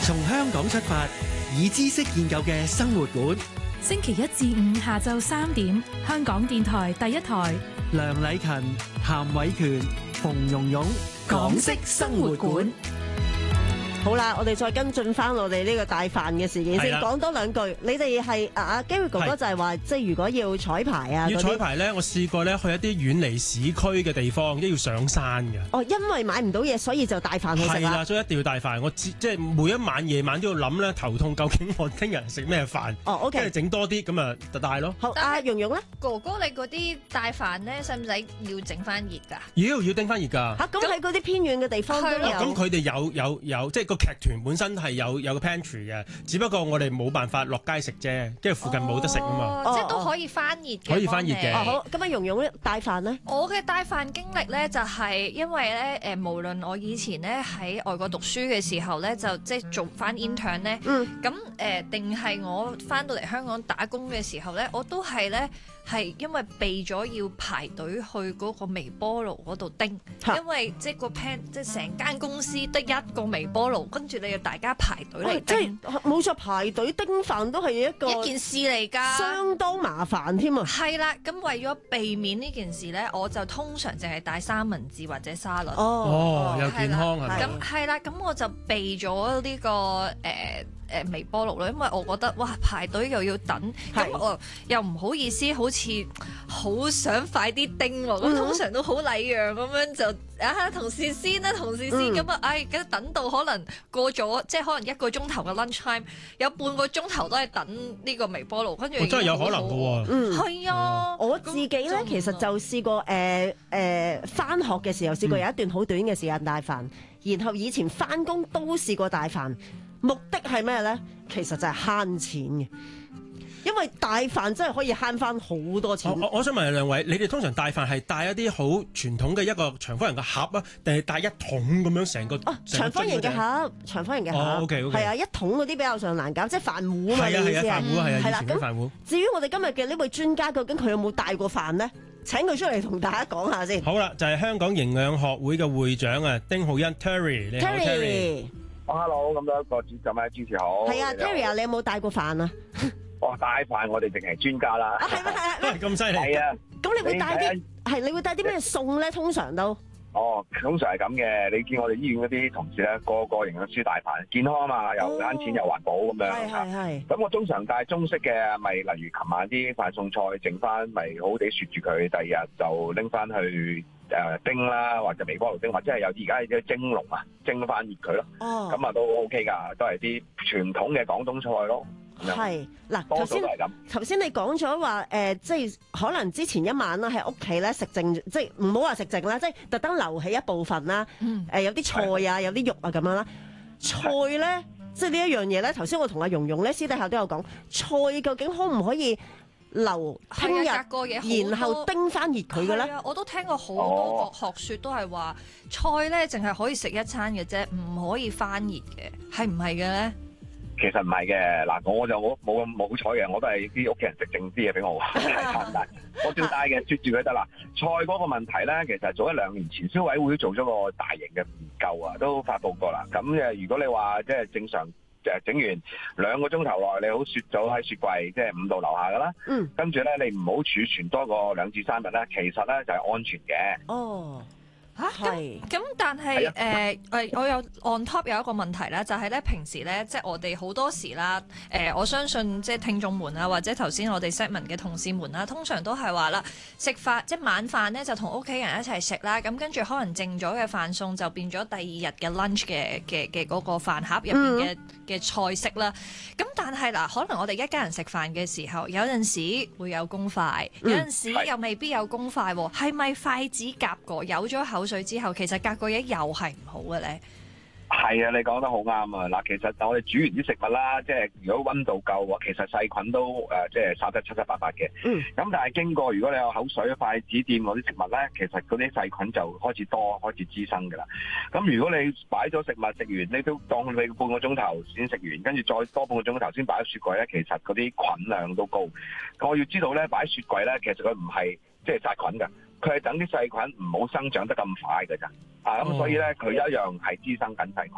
從香港出發，以知識建構嘅生活館。 星期一至五下晝3點，香港電台第一台。 梁禮勤、譚偉權、馮蓉蓉，港式生活館。 好啦，我哋再跟進翻我哋呢個帶飯嘅事件先，講多兩句。你哋係阿 Gary 哥哥就係話，即係如果要彩排啊， 要彩排咧，我試過咧去一啲遠離市區嘅地方，都要上山嘅。 哦，因為買唔到嘢，所以就帶飯去食啦。 係啦，所以一定要帶飯。我即係每一晚夜晚都要諗咧，頭痛究竟我聽日食咩飯？ 哦 ，OK， 跟住整多啲咁啊，就帶咯。 好，阿蓉蓉咧， 哥哥你嗰啲帶飯咧，使唔使要整翻熱㗎？ 要叮翻熱㗎。 嚇，咁喺嗰啲偏遠嘅地方都有。 咁佢哋有，即係個劇團本身係有個 pantry 嘅，只不過我哋冇辦法落街食啫，跟住附近冇得食啊嘛。 即係都可以翻熱嘅。 可以翻熱嘅。 好，咁阿蓉蓉咧帶飯咧？ 我嘅帶飯經歷咧就係因為咧無論我以前咧喺外國讀書嘅時候咧，就即係做翻 intern 咧，咁定係我翻到嚟香港打工嘅時候咧，我都係咧係因為備咗要排隊去嗰個微波爐嗰度叮，因為即係個 pan 即係成間公司得一個微波爐，跟住你要大家排隊嚟叮。 即係冇錯，排隊叮飯都係一件事嚟㗎， 相當麻煩添啊！ 係啦，咁為咗避免呢件事咧，我就通常淨係帶三文治或者沙律。 又健康係咪？ 咁係啦，咁我就備咗呢個微波爐啦，因為我覺得哇排隊又要等，咁我又唔好意思，好似好想快啲叮喎，咁通常都好禮讓咁樣就同事先啦，同事先咁啊，咁等到可能過咗，即係可能1個鐘頭嘅 lunch time， 有半個鐘頭都係等呢個微波爐，跟住真係有可能㗎喎。 係啊， 我自己咧其實就試過返學嘅時候試過有一段好短嘅時間帶飯，然後以前返工都試過帶飯。目的係咩咧？其實就係慳錢嘅，因為帶飯真係可以慳翻好多錢。 我想問兩位，你哋通常帶飯係帶一啲好傳統嘅一個長方形嘅盒啊，定係帶一桶咁樣成個？ 長方形嘅盒，長方形嘅盒。 OK， 係啊，一桶嗰啲比較上難搞，即係飯壺啊嘛。 係啊，飯壺係啊， 係啦。 咁至於我哋今日嘅呢位專家，究竟佢有冇帶過飯咧？請佢出嚟同大家講下先。 好啦，就係香港營養學會嘅會長啊，丁浩恩 Terry， 你好 Terry。 hello， 咁多個主持好。 係啊 ，Terry 啊，你有冇帶過飯啊？ 帶飯我哋淨係專家啦。 係咩？ 咁犀利。 係啊。 咁你會帶啲你會帶啲咩餸咧？通常都。 通常係咁嘅。你見我哋醫院嗰啲同事咧，個個營養師帶飯，健康啊嘛，又慳錢又環保咁樣。 係。 咁我通常帶中式嘅，咪例如琴晚啲飯餸菜剩翻，咪好好地雪住佢，第二日就拎翻去。叮啦，或者微波爐叮，或者係有而家啲蒸籠啊，蒸翻熱佢咯。咁啊都 OK 噶，都係啲傳統嘅廣東菜咯。 係嗱，頭先你講咗話即係可能之前一晚啦，喺屋企咧食剩，即係唔好話食剩啦，即係特登留起一部分啦。有啲菜啊，有啲肉啊咁樣啦。菜咧，即係呢一樣嘢咧，頭先我同阿蓉蓉咧私底下都有講，菜究竟可唔可以留聽日，然後叮翻熱佢嘅咧？ 我都聽過好多個學説都係話菜咧，淨係可以食一餐嘅啫，唔可以翻熱嘅，係唔係嘅咧？ 其實唔係嘅，嗱，我就冇咁好彩嘅，我都係啲屋企人食剩啲嘢俾我，我照帶嘅，啜住佢得啦。菜嗰個問題咧，其實早1-2年前消委會做咗個大型嘅研究啊，都發佈過啦。咁如果你話即係正常。整完2個鐘頭內，你好雪咗喺雪櫃，即係5度樓下噶啦。跟住咧，你唔好儲存多過2至3日咧，其實咧就係安全嘅。 咁但係我有 on top 有一個問題咧，就係咧平時咧，即係我哋好多時啦，我相信即係聽眾們啊，或者頭先我哋 segment 嘅同事們啦，通常都係話啦，食飯即係晚飯咧就同屋企人一齊食啦，咁跟住可能剩咗嘅飯餸就變咗第2日嘅 lunch 嘅嗰個飯盒入邊嘅菜式啦。咁但係嗱，可能我哋一家人食飯嘅時候，有陣時會有公筷，有陣時又未必有公筷喎，係咪筷子夾過有咗口水之後，其實隔個嘢又係唔好嘅咧？ 係啊，你講得好啱啊！嗱，其實我哋煮完啲食物啦，即係如果溫度夠嘅，其實細菌都即係殺得七七八八嘅。咁但係經過如果你有口水、筷子掂嗰啲食物咧，其實嗰啲細菌就開始多、開始滋生㗎啦。咁如果你擺咗食物食完，你都當你半個鐘頭先食完，跟住再多半個鐘頭先擺喺雪櫃咧，其實嗰啲菌量都高。我要知道咧，擺雪櫃咧，其實佢唔係即係殺菌㗎。佢係等啲細菌唔好生長得咁快㗎咋，咁所以咧佢一樣係滋生緊細菌。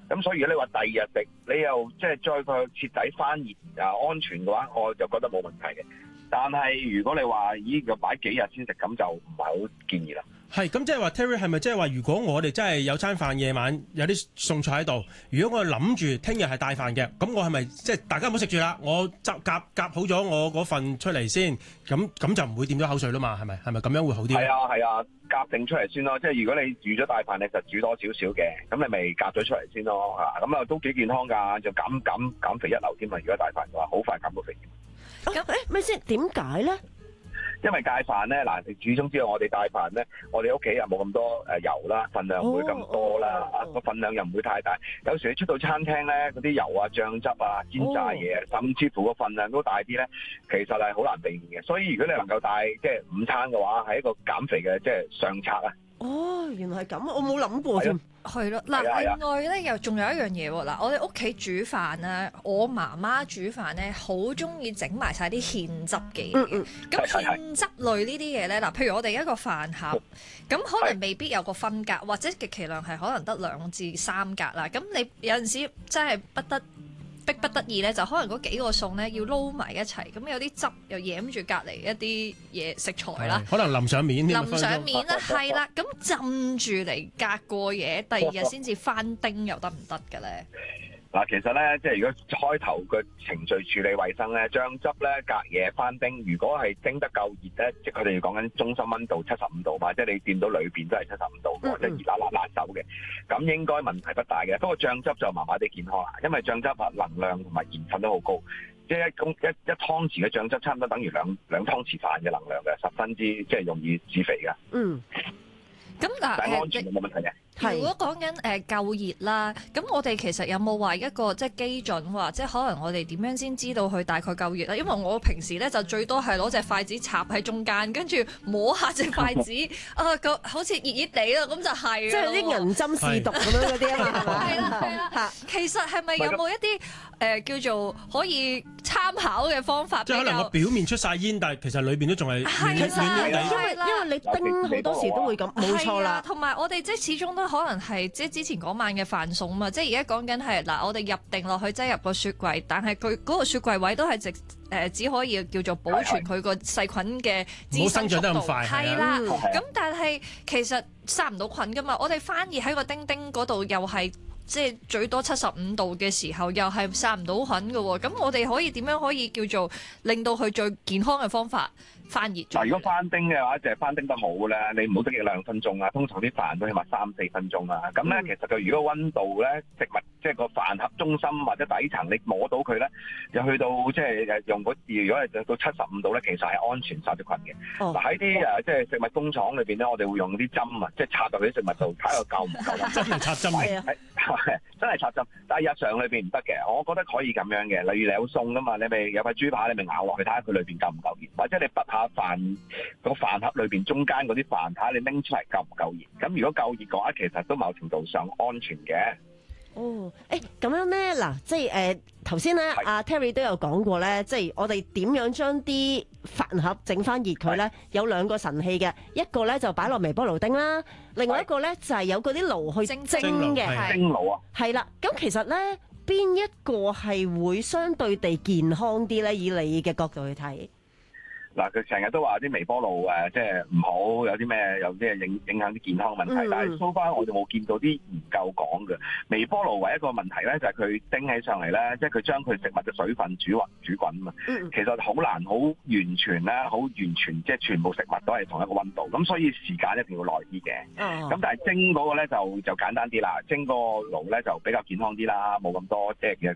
咁所以如果你話第二日食，你又即係再個徹底翻熱安全嘅話，我就覺得冇問題嘅。但係如果你話要擺幾日先食，咁就唔係好建議啦。 係，咁即係話 Terry 係咪即係話，如果我哋真係有餐飯夜晚有啲餸菜喺度，如果我諗住聽日係帶飯嘅，咁我係咪即係大家唔好食住啦？我夾好咗我嗰份出嚟先，咁就唔會掂咗口水啦嘛？係咪咁樣會好啲？ 係啊，夾定出嚟先咯。即係如果你預咗帶飯，你就煮多少少嘅，咁你咪夾咗出嚟先咯。咁啊都幾健康㗎，就減肥一流添啊！如果帶飯嘅話，好快減到肥。 咁咩先？點解咧？ 因為戒飯咧，嗱，你始終知道我哋帶飯咧，我哋屋企又冇咁多油啦，份量唔會咁多啦，個份量又唔會太大。有時你出到餐廳咧，嗰啲油啊、醬汁啊、煎炸嘢，甚至乎個份量都大啲咧，其實係好難避免嘅。所以如果你能夠帶即係午餐嘅話，係一個減肥嘅即係上策啊！ 哦，原來係咁，我冇諗過添。 係咯，嗱，另外咧又仲有一樣嘢喎，嗱，我哋屋企煮飯咧，我媽媽煮飯咧，好中意整埋晒啲芡汁嘅嘢。咁芡汁類呢啲嘢咧，嗱，譬如我哋一個飯盒，咁可能未必有個分格，或者極其量係可能得2至3格啦。咁你有陣時真係逼不得已咧，就可能嗰幾個餸咧要撈埋一齊，咁有啲汁又掩住隔離一啲嘢食材啦， 可能淋上面啦，係啦，咁浸住嚟隔過夜，第二日先至翻叮又得唔得嘅咧？ 嗱，其實咧，即係如果開頭個程序處理衞生咧，醬汁咧隔夜翻叮，如果係叮得夠熱咧，即係佢哋講緊中心溫度75度嘛，即係你掂到裏邊都係75度嘅，即係熱辣手嘅，咁應該問題不大嘅。不過醬汁就麻麻地健康啦，因為醬汁能量同埋鹽分都好高，即係一湯匙嘅醬汁差唔多等於兩湯匙飯嘅能量嘅，十分之即係容易致肥㗎。 咁嗱， 但係安全冇問題嘅。 如果講緊夠熱啦，咁我哋其實有冇話一個即係基準話，即係可能我哋點樣先知道佢大概夠熱啦？因為我平時咧就最多係攞隻筷子插喺中間，跟住摸下隻筷子，好似熱熱地啦，咁就係。即係啲銀針試毒咁樣嗰啲啊嘛， 係啦。其實係咪有冇一啲叫做可以參考嘅方法？ 即係可能個表面出晒煙，但係其實裏邊都仲係暖因為你叮好多時都會咁，冇錯啦。 同埋我哋即係始終都可能係即係之前嗰晚嘅飯餸嘛，即係而家講緊係嗱，我哋入定落去擠入個雪櫃，但係佢嗰個雪櫃位都係只可以叫做保存佢個細菌嘅滋生速度，係啦。咁但係其實殺唔到菌噶嘛，我哋翻熱喺個叮叮嗰度又係即係最多75度嘅時候，又係殺唔到菌噶喎。咁我哋可以點樣可以叫做令到佢最健康嘅方法？翻熱嗱， 如果翻叮嘅話，就係翻叮得好咧，你唔好叮2分鐘啊。通常啲飯都起碼3-4分鐘啦。咁咧，其實佢如果溫度咧，食物即係個飯盒中心或者底層，你摸到佢咧，就去到即係用嗰如果係到75度咧，其實係安全殺咗菌嘅。嗱喺啲即係食物工廠裏邊咧，我哋會用啲針啊，即係插入啲食物度睇下夠唔夠。 真係插針嘅， 真係插針。但係日常裏邊唔得嘅，我覺得可以咁樣嘅。例如你有餸噶嘛，你咪有塊豬扒，你咪咬落去睇下佢裏邊夠唔夠熱，或者你拔下飯個飯盒裏邊中間嗰啲飯，睇下你拎出嚟夠唔夠熱。咁如果夠熱嘅話，其實都某程度上安全嘅。 咁樣咧，嗱，即係頭先咧，阿 Terry 都有講過咧，即係我哋點樣將啲飯盒整翻熱佢咧？有2個神器嘅，一個咧就擺落微波爐叮啦，另外一個咧就係有嗰啲爐去蒸嘅， 蒸爐啊， 係啦。咁其實咧，邊一個係會相對地健康啲咧？以你嘅角度去睇。 嗱，佢成日都話啲微波爐即係唔好，有啲咩有啲影響啲健康問題。但係 so far 我哋冇見到啲研究講嘅。微波爐唯一一個問題咧，就係佢叮起上嚟咧，即係佢將佢食物嘅水分煮滾啊嘛。其實好難好完全咧，好完全即係全部食物都係同一個溫度。咁所以時間一定要耐啲嘅。咁但係蒸嗰個咧就簡單啲啦，蒸個爐咧就比較健康啲啦，冇咁多即係